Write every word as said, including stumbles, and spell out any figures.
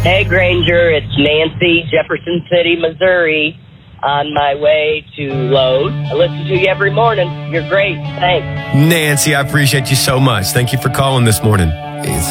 Hey, Granger, it's Nancy, Jefferson City, Missouri, on my way to Lowe's. I listen to you every morning. You're great. Thanks. Nancy, I appreciate you so much. Thank you for calling this morning. It's